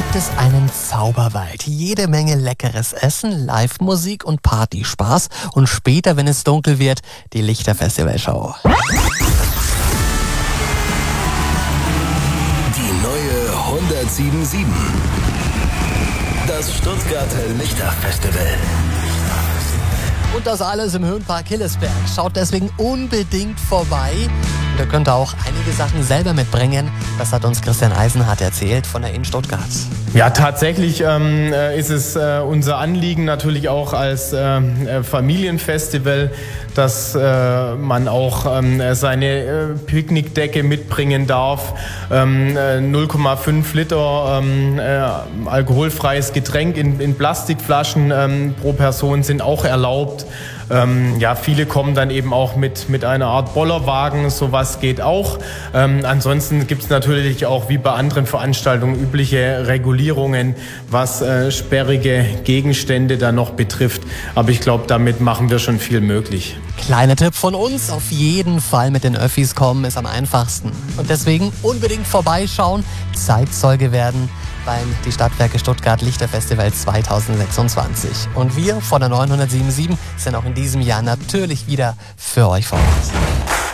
gibt es einen Zauberwald. Jede Menge leckeres Essen, Live-Musik und Partyspaß. Und später, wenn es dunkel wird, die Lichterfestivalshow. Die neue 107.7. Das Stuttgarter Lichterfestival. Und das alles im Höhenpark Hillesberg. Schaut deswegen unbedingt vorbei. Und ihr könnt auch einige Sachen selber mitbringen. Das hat uns Christian Eisenhardt erzählt von der Inn Stuttgart. Ja, tatsächlich ist es unser Anliegen natürlich auch als Familienfestival, dass man auch seine Picknickdecke mitbringen darf. 0,5 Liter alkoholfreies Getränk in Plastikflaschen pro Person sind auch erlaubt. Viele kommen dann eben auch mit einer Art Bollerwagen, sowas geht auch. Ansonsten gibt es natürlich auch wie bei anderen Veranstaltungen übliche Regulierungen, was sperrige Gegenstände dann noch betrifft. Aber ich glaube, damit machen wir schon viel möglich. Kleiner Tipp von uns, auf jeden Fall mit den Öffis kommen, ist am einfachsten. Und deswegen unbedingt vorbeischauen, Zeitzeuge werden beim Die Stadtwerke Stuttgart Lichterfestival 2026. Und wir von der 907.7 sind auch in diesem Jahr natürlich wieder für euch vor Ort.